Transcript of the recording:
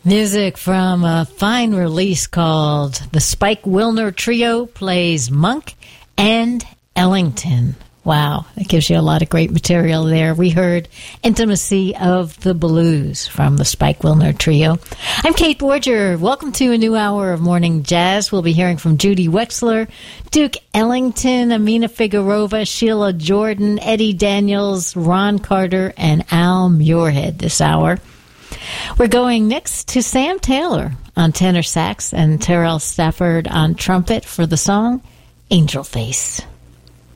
Music from a fine release called The Spike Wilner Trio plays Monk and Ellington. Wow, that gives you a lot of great material there. We heard Intimacy of the Blues from the Spike Wilner Trio. I'm Kate Borger. Welcome to a new hour of Morning Jazz. We'll be hearing from Judy Wexler, Duke Ellington, Amina Figueroa, Sheila Jordan, Eddie Daniels, Ron Carter, and Al Muirhead this hour. We're going next to Sam Taylor on tenor sax and Terrell Stafford on trumpet for the song Angel Face.